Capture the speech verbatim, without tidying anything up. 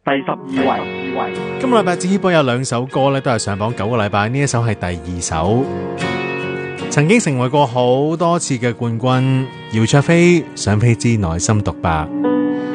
第十二位。 今個禮拜紙波有兩首歌咧，都係上榜九個禮拜，呢一首係第二首，曾經成為過好多次嘅冠軍。姚焯菲想飛之內心獨白。